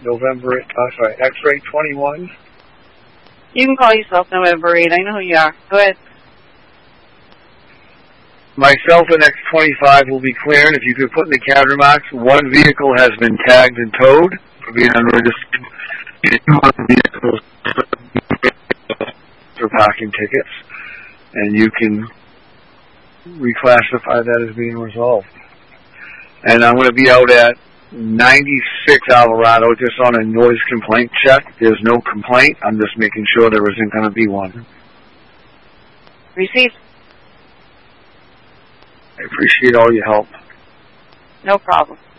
X-ray 21. You can call yourself November 8. I know who you are. Go ahead. Myself and X25 will be clear, and if you could put in the CAD remarks, one vehicle has been tagged and towed for being unregistered. Two other vehicles for parking tickets, and you can reclassify that as being resolved. And I'm going to be out at 96 Alvarado just on a noise complaint check. There's no complaint. I'm just making sure there isn't going to be one. Received. I appreciate all your help. No problem.